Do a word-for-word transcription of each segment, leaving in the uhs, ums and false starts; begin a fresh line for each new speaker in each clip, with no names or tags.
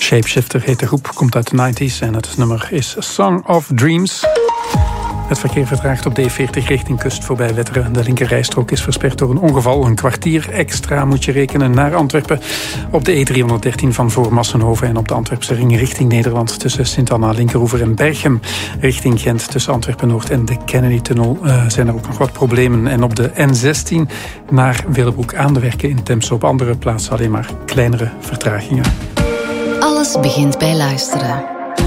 Shapeshifter heet de groep, komt uit de negentig en het nummer is Song of Dreams. Het verkeer vertraagt op de E veertig richting kust voorbij Wetteren. De linkerrijstrook is versperd door een ongeval. Een kwartier extra moet je rekenen naar Antwerpen. Op de E driehonderddertien van voor Massenhoven en op de Antwerpse ring richting Nederland tussen Sint-Anna, Linkeroever en Berchem. Richting Gent tussen Antwerpen-Noord en de Kennedy-tunnel uh, zijn er ook nog wat problemen. En op de N zestien naar Willebroek aan de Werken in Temse. Op andere plaatsen alleen maar kleinere vertragingen.
Alles begint bij luisteren.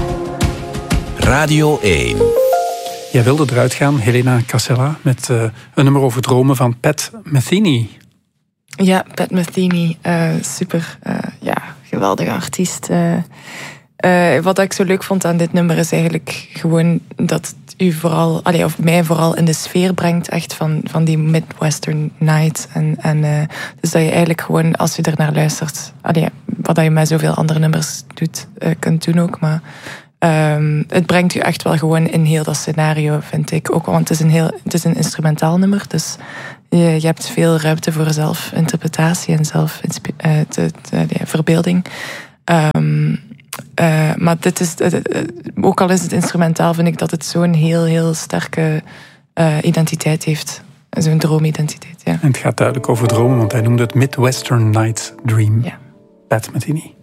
Radio één.
Jij wilde eruit gaan, Helena Casella, met uh, een nummer over dromen van Pat Metheny.
Ja, Pat Metheny, uh, super, uh, ja, geweldige artiest. Uh, uh, wat ik zo leuk vond aan dit nummer is eigenlijk gewoon dat het u vooral, allee, of mij vooral in de sfeer brengt, echt van, van die Midwestern night. En, en uh, dus dat je eigenlijk gewoon, als je er naar luistert, allee, wat je met zoveel andere nummers doet, uh, kunt doen ook, maar Um, het brengt u echt wel gewoon in heel dat scenario, vind ik. Ook, want het is een, heel, het is een instrumentaal nummer, dus je, je hebt veel ruimte voor zelfinterpretatie en zelf uh, te, te, ja, verbeelding. Um, uh, maar dit is, uh, ook al is het instrumentaal, vind ik dat het zo'n heel, heel sterke uh, identiteit heeft. Zo'n droomidentiteit, ja.
En het gaat duidelijk over dromen, want hij noemde het Midwestern Night Dream.
Ja.
Pat Metheny.